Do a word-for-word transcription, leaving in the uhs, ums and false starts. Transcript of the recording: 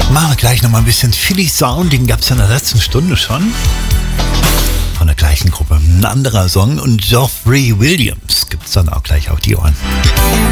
Machen wir gleich nochmal ein bisschen Philly Sound, den gab es ja in der letzten Stunde schon. Von der gleichen Gruppe. Ein anderer Song und Geoffrey Williams gibt es dann auch gleich auf die Ohren.